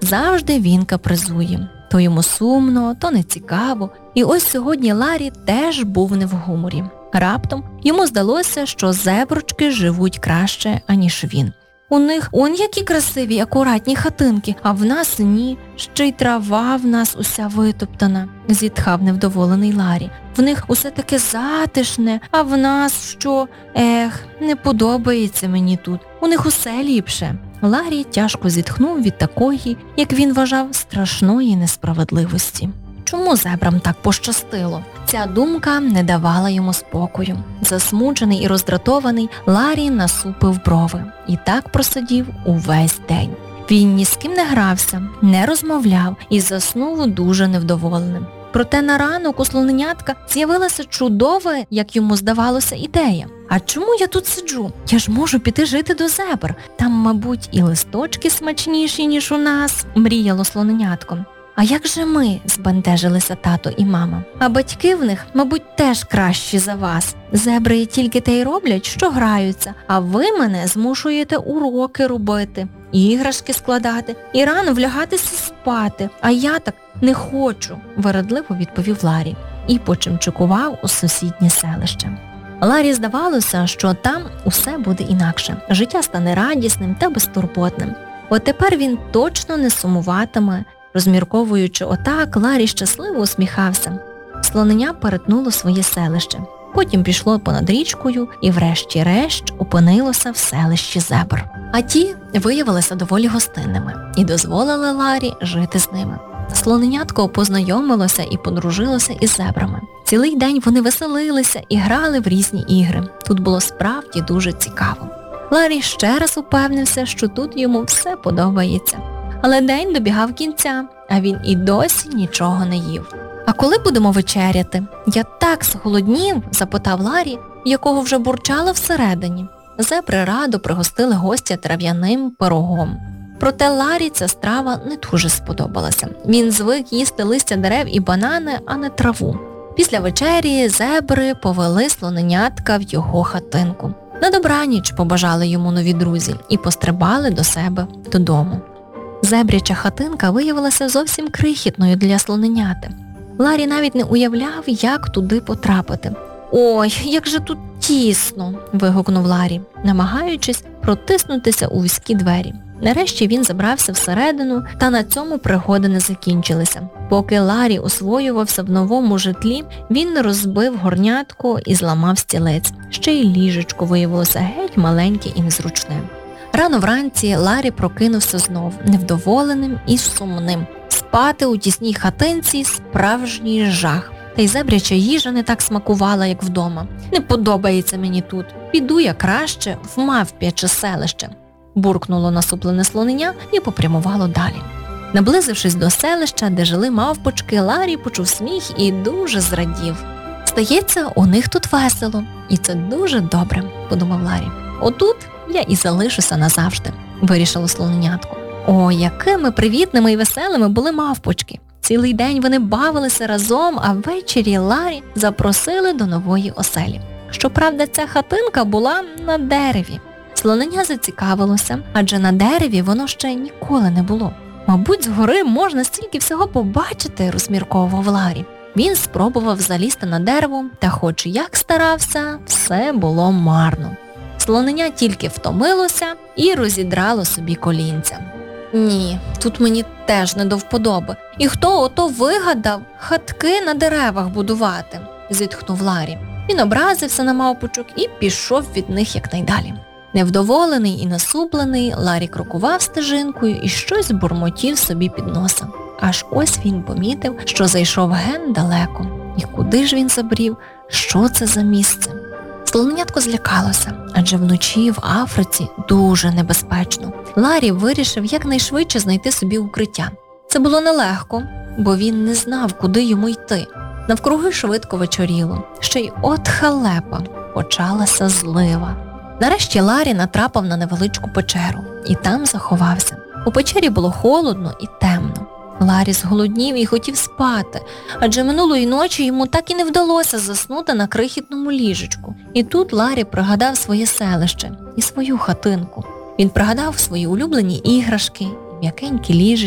Завжди він капризує. То йому сумно, то нецікаво. І ось сьогодні Ларі теж був не в гуморі. Раптом йому здалося, що зеброчки живуть краще, аніж він. У них он які красиві, акуратні хатинки, а в нас ні. Ще й трава в нас уся витоптана, зітхав невдоволений Ларі. В них усе таке затишне, а в нас що? Не подобається мені тут. У них усе ліпше. Ларі тяжко зітхнув від такої, як він вважав, страшної несправедливості. Чому зебрам так пощастило? Ця думка не давала йому спокою. Засмучений і роздратований, Ларі насупив брови. І так просидів увесь день. Він ні з ким не грався, не розмовляв і заснув дуже невдоволеним. Проте на ранок у слоненятка з'явилася чудова, як йому здавалося, ідея. А чому я тут сиджу? Я ж можу піти жити до зебр. Там, мабуть, і листочки смачніші, ніж у нас, мріяло слоненятко. А як же ми? Збентежилися тато і мама. А батьки в них, мабуть, теж кращі за вас. Зебри тільки те й роблять, що граються, а ви мене змушуєте уроки робити, іграшки складати і рано влягатися спати. А я так не хочу, вередливо відповів Ларі і почимчикував у сусіднє селище. Ларі здавалося, що там усе буде інакше. Життя стане радісним та безтурботним. От тепер він точно не сумуватиме. Розмірковуючи отак, Ларі щасливо усміхався. Слоненя перетнуло своє селище. Потім пішло понад річкою і врешті-решт опинилося в селищі зебр. А ті виявилися доволі гостинними і дозволили Ларі жити з ними. Слоненятко познайомилося і подружилося із зебрами. Цілий день вони веселилися і грали в різні ігри. Тут було справді дуже цікаво. Ларі ще раз упевнився, що тут йому все подобається. Але день добігав кінця, а він і досі нічого не їв. «А коли будемо вечеряти? Я так зголоднів», – запитав Ларі, якого вже бурчало всередині. Зебри радо пригостили гостя трав'яним пирогом. Проте Ларі ця страва не дуже сподобалася. Він звик їсти листя дерев і банани, а не траву. Після вечері зебри повели слоненятка в його хатинку. На добраніч побажали йому нові друзі і пострибали до себе додому. Зебряча хатинка виявилася зовсім крихітною для слоненяти. Ларі навіть не уявляв, як туди потрапити. «Ой, як же тут тісно!» – вигукнув Ларі, намагаючись протиснутися у вузькі двері. Нарешті він забрався всередину, та на цьому пригоди не закінчилися. Поки Ларі освоювався в новому житлі, він розбив горнятку і зламав стілець. Ще й ліжечко виявилося геть маленьке і незручне. Рано вранці Ларі прокинувся знов, невдоволеним і сумним. Спати у тісній хатинці – справжній жах. Та й зебряча їжа не так смакувала, як вдома. «Не подобається мені тут. Піду я краще в мавп'яче селище», – буркнуло насуплене слоненя і попрямувало далі. Наблизившись до селища, де жили мавпочки, Ларі почув сміх і дуже зрадів. «Здається, у них тут весело. І це дуже добре», – подумав Ларі. «Отут я і залишуся назавжди», – вирішило слоненятко. О, якими привітними і веселими були мавпочки. Цілий день вони бавилися разом, а ввечері Ларі запросили до нової оселі. Щоправда, ця хатинка була на дереві. Слоненя зацікавилося, адже на дереві воно ще ніколи не було. «Мабуть, згори можна стільки всього побачити», – розмірковував Ларі. Він спробував залізти на дерево, та хоч як старався, все було марно. Слоненя тільки втомилося і розідрало собі колінця. «Ні, тут мені теж не до вподоби. І хто ото вигадав хатки на деревах будувати?» – зітхнув Ларі. Він образився на мавпочок і пішов від них якнайдалі. Невдоволений і насуплений, Ларі крокував стежинкою і щось бурмотів собі під носа. Аж ось він помітив, що зайшов ген далеко. І куди ж він забрів? Що це за місце? Слоненятко злякалося, адже вночі в Африці дуже небезпечно. Ларі вирішив якнайшвидше знайти собі укриття. Це було нелегко, бо він не знав, куди йому йти. Навкруги швидко вечоріло. Ще й от халепа, почалася злива. Нарешті Ларі натрапив на невеличку печеру і там заховався. У печері було холодно і темно. Ларі зголоднів і хотів спати, адже минулої ночі йому так і не вдалося заснути на крихітному ліжечку. І тут Ларі пригадав своє селище і свою хатинку. Він пригадав свої улюблені іграшки, м'якенькі ліжечки,